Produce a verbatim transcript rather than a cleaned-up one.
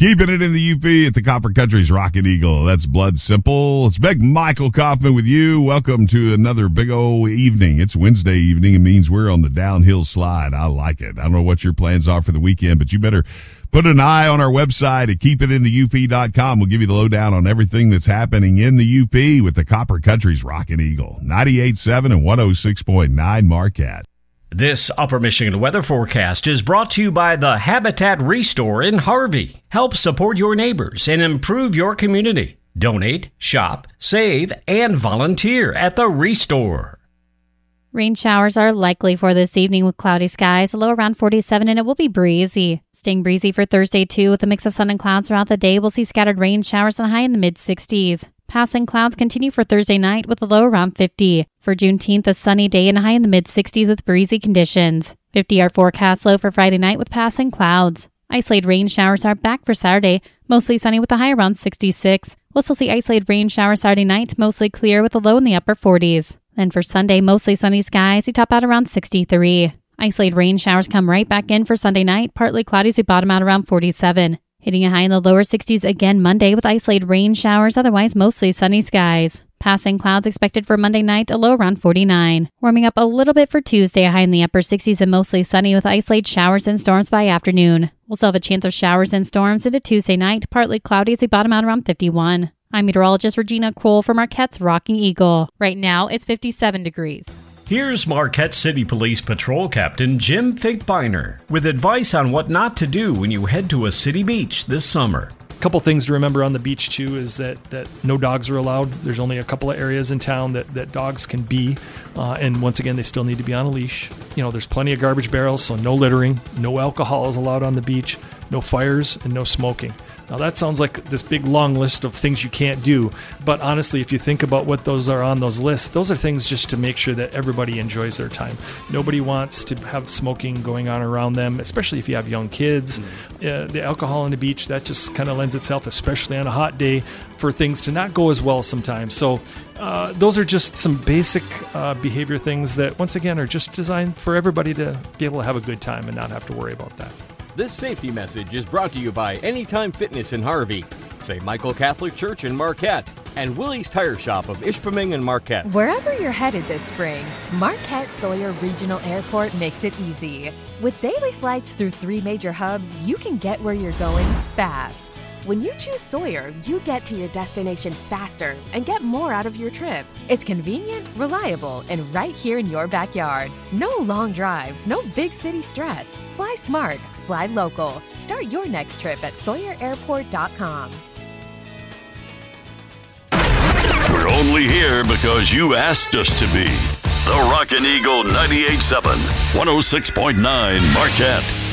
Keeping it in the U P at the Copper Country's Rockin' Eagle. That's Blood Simple. It's Big Michael Kaufman with you. Welcome to another big old evening. It's Wednesday evening. It means we're on the downhill slide. I like it. I don't know what your plans are for the weekend, but you better put an eye on our website at keep it in the U P dot com. We'll give you the lowdown on everything that's happening in the U P with the Copper Country's Rockin' Eagle. ninety-eight point seven and one oh six point nine Marquette. This Upper Michigan weather forecast is brought to you by the Habitat Restore in Harvey. Help support your neighbors and improve your community. Donate, shop, save, and volunteer at the Restore. Rain showers are likely for this evening with cloudy skies, a low around forty-seven, and it will be breezy. Staying breezy for Thursday, too, with a mix of sun and clouds throughout the day. We'll see scattered rain showers and a high in the mid-sixties. Passing clouds continue for Thursday night with a low around fifty. For Juneteenth, a sunny day and a high in the mid-sixties with breezy conditions. fifty are forecast low for Friday night with passing clouds. Isolated rain showers are back for Saturday, mostly sunny with a high around sixty-six. We'll still see isolated rain showers Saturday night, mostly clear with a low in the upper forties. Then for Sunday, mostly sunny skies, we top out around sixty-three. Isolated rain showers come right back in for Sunday night, partly cloudy as we bottom out around forty-seven. Hitting a high in the lower sixties again Monday with isolated rain showers, otherwise mostly sunny skies. Passing clouds expected for Monday night, a low around forty-nine. Warming up a little bit for Tuesday, a high in the upper sixties and mostly sunny with isolated showers and storms by afternoon. We'll still have a chance of showers and storms into Tuesday night, partly cloudy as we bottom out around fifty-one. I'm meteorologist Regina Kroll for Marquette's Rocking Eagle. Right now, it's fifty-seven degrees. Here's Marquette City Police Patrol Captain Jim Finkbeiner with advice on what not to do when you head to a city beach this summer. A couple things to remember on the beach, too, is that, that no dogs are allowed. There's only a couple of areas in town that, that dogs can be, uh, and once again, they still need to be on a leash. You know, there's plenty of garbage barrels, so no littering, no alcohol is allowed on the beach, no fires, and no smoking. Now, that sounds like this big, long list of things you can't do, but honestly, if you think about what those are on those lists, those are things just to make sure that everybody enjoys their time. Nobody wants to have smoking going on around them, especially if you have young kids. Mm-hmm. Uh, the alcohol on the beach, that just kind of lends itself, especially on a hot day, for things to not go as well sometimes. So uh, those are just some basic uh, behavior things that, once again, are just designed for everybody to be able to have a good time and not have to worry about that. This safety message is brought to you by Anytime Fitness in Harvey, Saint Michael Catholic Church in Marquette, and Willie's Tire Shop of Ishpeming and Marquette. Wherever you're headed this spring, Marquette Sawyer Regional Airport makes it easy. With daily flights through three major hubs, you can get where you're going fast. When you choose Sawyer, you get to your destination faster and get more out of your trip. It's convenient, reliable, and right here in your backyard. No long drives, no big city stress. Fly smart, fly local. Start your next trip at Sawyer Airport dot com. We're only here because you asked us to be. The Rockin' Eagle ninety-eight point seven, one oh six point nine Marquette.